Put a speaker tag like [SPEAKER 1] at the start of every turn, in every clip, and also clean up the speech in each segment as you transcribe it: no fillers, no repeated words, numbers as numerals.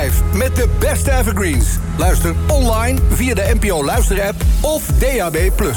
[SPEAKER 1] Met de beste evergreens. Luister online via de NPO Luisterapp of DAB+.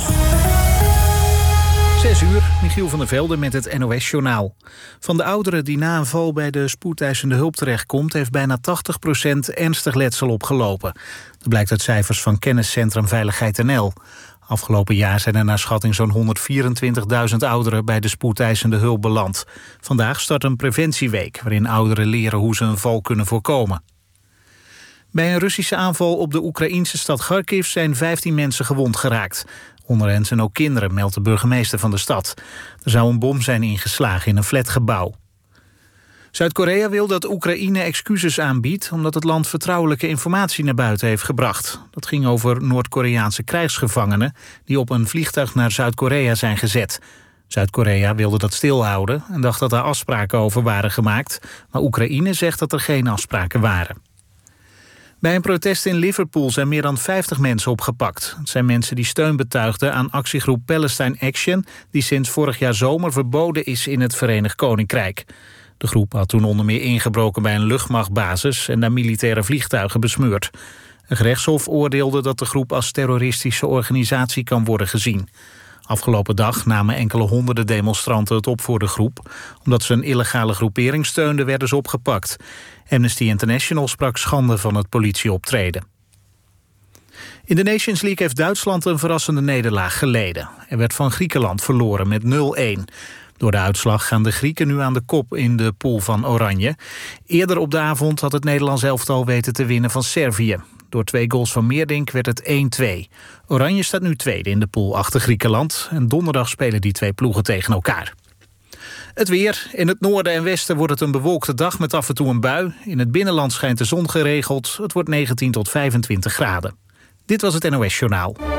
[SPEAKER 2] 6 uur, Michiel van der Velde met het NOS-journaal. Van de ouderen die na een val bij de spoedeisende hulp terechtkomt, heeft bijna 80% ernstig letsel opgelopen. Dat blijkt uit cijfers van kenniscentrum Veiligheid NL. Afgelopen jaar zijn er naar schatting zo'n 124.000 ouderen bij de spoedeisende hulp beland. Vandaag start een preventieweek waarin ouderen leren hoe ze een val kunnen voorkomen. Bij een Russische aanval op de Oekraïense stad Kharkiv zijn 15 mensen gewond geraakt. Onder hen zijn ook kinderen, meldt de burgemeester van de stad. Er zou een bom zijn ingeslagen in een flatgebouw. Zuid-Korea wil dat Oekraïne excuses aanbiedt omdat het land vertrouwelijke informatie naar buiten heeft gebracht. Dat ging over Noord-Koreaanse krijgsgevangenen die op een vliegtuig naar Zuid-Korea zijn gezet. Zuid-Korea wilde dat stilhouden en dacht dat er afspraken over waren gemaakt, maar Oekraïne zegt dat er geen afspraken waren. Bij een protest in Liverpool zijn meer dan 50 mensen opgepakt. Het zijn mensen die steun betuigden aan actiegroep Palestine Action, die sinds vorig jaar zomer verboden is in het Verenigd Koninkrijk. De groep had toen onder meer ingebroken bij een luchtmachtbasis en daar militaire vliegtuigen besmeurd. Een gerechtshof oordeelde dat de groep als terroristische organisatie kan worden gezien. Afgelopen dag namen enkele honderden demonstranten het op voor de groep. Omdat ze een illegale groepering steunden, werden ze opgepakt. Amnesty International sprak schande van het politieoptreden. In de Nations League heeft Duitsland een verrassende nederlaag geleden. Er werd van Griekenland verloren met 0-1. Door de uitslag gaan de Grieken nu aan de kop in de pool van Oranje. Eerder op de avond had het Nederlands elftal weten te winnen van Servië. Door 2 goals van Meerdink werd het 1-2. Oranje staat nu tweede in de pool achter Griekenland. En donderdag spelen die 2 ploegen tegen elkaar. Het weer. In het noorden en westen wordt het een bewolkte dag met af en toe een bui. In het binnenland schijnt de zon geregeld. Het wordt 19 tot 25 graden. Dit was het NOS Journaal.